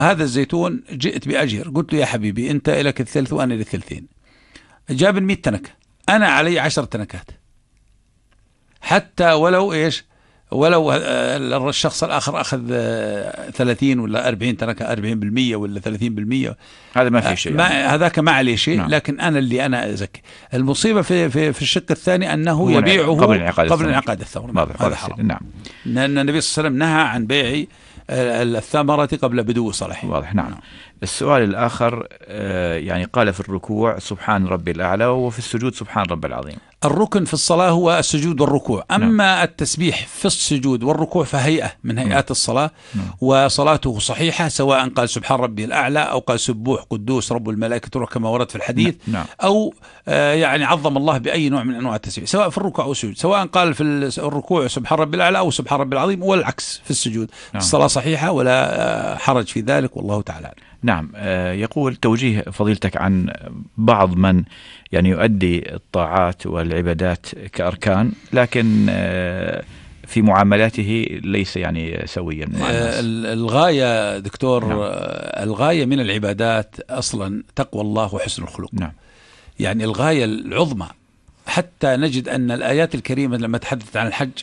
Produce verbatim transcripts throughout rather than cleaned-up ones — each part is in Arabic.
هذا الزيتون جئت بأجر، قلت له يا حبيبي أنت لك الثلث وأنا لي الثلثين، جاب المئة تنكة، أنا علي عشر تنكات، حتى ولو إيش ولو الشخص الآخر أخذ ثلاثين ولا أربعين تنكة، أربعين بالمية ولا ثلاثين بالمية، هذا ما في شيء، ما هذاك ما عليه شيء. نعم. لكن أنا اللي أنا أزكي. المصيبة في في في الشق الثاني أنه يبيعه قبل انعقاد قبل انعقاد الثمرة. هذا حرام. نعم. لأن النبي صلى الله عليه وسلم نهى عن بيع الثمرة قبل بدو صلاحها. واضح. نعم. السؤال الآخر يعني قال في الركوع سبحان ربي الأعلى، وفي السجود سبحان ربي العظيم. الركن في الصلاة هو السجود والركوع، أما نعم. التسبيح في السجود والركوع فهيئة من هيئات نعم. الصلاة نعم. وصلاته صحيحة سواء قال سبحان ربي الأعلى أو قال سبوح قدوس رب الملائكة والروح كما ورد في الحديث نعم. أو آه يعني عظم الله بأي نوع من أنواع التسبيح سواء في الركوع أو السجود، سواء قال في الركوع سبحان ربي الأعلى أو سبحان ربي العظيم، والعكس في السجود نعم. الصلاة صحيحة ولا حرج في ذلك، والله تعالى. نعم. يقول توجيه فضيلتك عن بعض من يعني يؤدي الطاعات والعبادات كأركان، لكن في معاملاته ليس يعني سويا مع الناس. الغاية دكتور نعم. الغاية من العبادات أصلا تقوى الله وحسن الخلق. نعم. يعني الغاية العظمى، حتى نجد أن الآيات الكريمة لما تحدثت عن الحج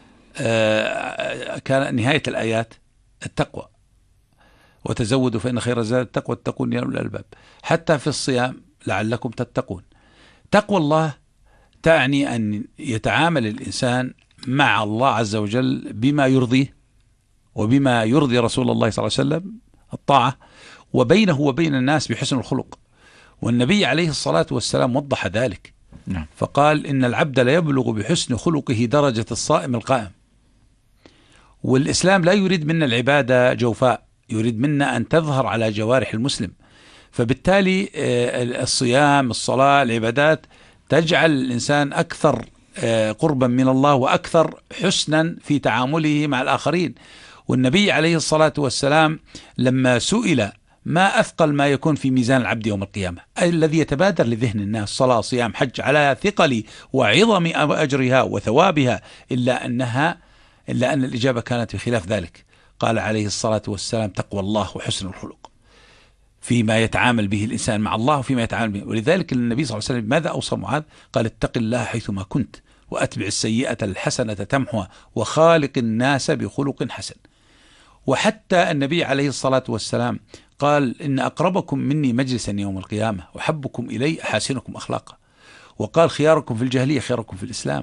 كان نهاية الآيات التقوى، وتزودوا فإن خير الزاد التقوى اتقون يا أولي الألباب. حتى في الصيام لعلكم تتقون. تقوى الله تعني أن يتعامل الإنسان مع الله عز وجل بما يرضيه وبما يرضي رسول الله صلى الله عليه وسلم الطاعة، وبينه وبين الناس بحسن الخلق. والنبي عليه الصلاة والسلام وضح ذلك نعم. فقال إن العبد لا يبلغ بحسن خلقه درجة الصائم القائم. والإسلام لا يريد منا العبادة جوفاء، يريد منا أن تظهر على جوارح المسلم. فبالتالي الصيام الصلاة العبادات تجعل الإنسان أكثر قربا من الله وأكثر حسنا في تعامله مع الآخرين. والنبي عليه الصلاة والسلام لما سئل ما أثقل ما يكون في ميزان العبد يوم القيامة، أي الذي يتبادر لذهن الناس صلاة صيام حج على ثقل وعظم أجرها وثوابها، إلا أنها إلا أن الإجابة كانت بخلاف ذلك. قال عليه الصلاة والسلام تقوى الله وحسن الخلق فيما يتعامل به الإنسان مع الله وفيما يتعامل به. ولذلك النبي صلى الله عليه وسلم ماذا أوصى معاذ؟ قال اتق الله حيثما كنت وأتبع السيئة الحسنة تمحها وخالق الناس بخلق حسن. وحتى النبي عليه الصلاة والسلام قال إن أقربكم مني مجلسا يوم القيامة وحبكم إلي أحاسنكم أخلاقا، وقال خياركم في الجاهلية خياركم في الإسلام.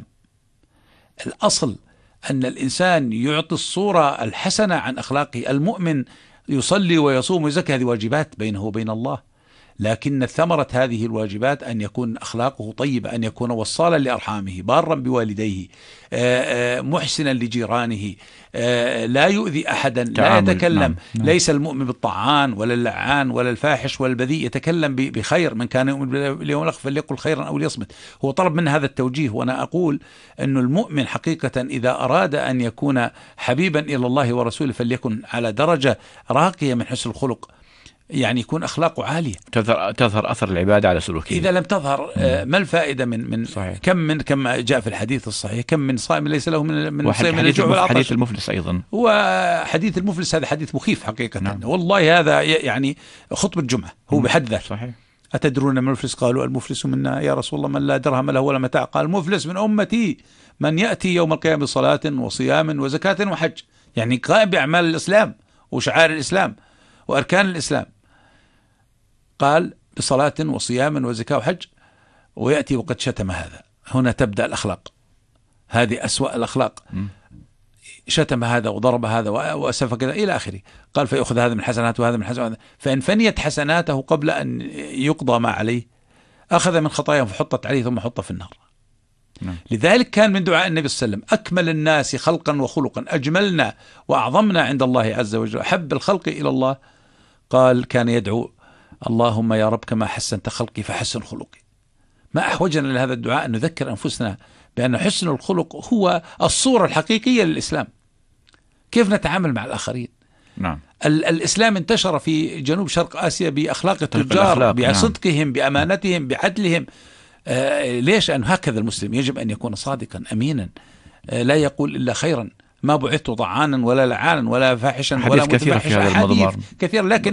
الأصل أن الإنسان يعطي الصورة الحسنة عن أخلاقه. المؤمن يصلي ويصوم ويزكي، هذه واجبات بينه وبين الله، لكن ثمرة هذه الواجبات أن يكون أخلاقه طيبة، أن يكون وصالا لأرحامه، بارا بوالديه، محسنا لجيرانه، لا يؤذي أحدا، لا يتكلم نعم. نعم. ليس المؤمن بالطعان ولا اللعان ولا الفاحش ولا البذيء، يتكلم بخير. من كان يؤمن باليوم الآخر فليقل خيرا أو ليصمت. هو طلب من هذا التوجيه. وأنا أقول أن المؤمن حقيقة إذا أراد أن يكون حبيبا إلى الله ورسوله فليكن على درجة راقية من حسن الخلق، يعني يكون أخلاقه عالية، تظهر تظهر أثر العبادة على سلوكه. إذا لم تظهر ما الفائدة من من صحيح. كم من كما جاء في الحديث الصحيح كم من صائم ليس له من من صيام من الجوع والعطش. حديث المفلس أيضا، وحديث المفلس هذا حديث مخيف حقيقة. نعم. والله هذا يعني خطبة جمعة هو بحد ذاته. صحيح. أتدرون من المفلس؟ قالوا المفلس منا يا رسول الله من لا درهم له ولا متاع. قال المفلس من أمتي من يأتي يوم القيامة بصلاة وصيام وزكاة وحج، يعني قائم بأعمال الإسلام وشعائر الإسلام وأركان الإسلام. قال بصلاة وصيام وزكاة وحج، ويأتي وقد شتم هذا. هنا تبدأ الأخلاق، هذه أسوأ الأخلاق. م. شتم هذا وضرب هذا وأسف كذا إلى آخره. قال فيأخذ هذا من حسناته وهذا من حسناته، فإن فنيت حسناته قبل أن يقضى ما عليه أخذ من خطاياهم فحطت عليه ثم حط في النار. م. لذلك كان من دعاء النبي صلى الله عليه وسلم أكمل الناس خلقا وخلقا، أجملنا وأعظمنا عند الله عز وجل، أحب الخلق إلى الله. قال كان يدعو اللهم يا رب كما حسنت خلقي فحسن خلقي. ما أحوجنا لهذا الدعاء أن نذكر أنفسنا بأن حسن الخلق هو الصورة الحقيقية للإسلام. كيف نتعامل مع الآخرين. نعم. الإسلام انتشر في جنوب شرق آسيا بأخلاق التجار، بصدقهم، نعم. بأمانتهم، بعدلهم. آه ليش؟ أن هكذا المسلم يجب أن يكون صادقا أمينا، آه لا يقول إلا خيرا، ما بعثت طعانا ولا لعانا ولا فاحشا حديث ولا كثيرة في متفحشا، هذا المضمار. حديث كثير، لكن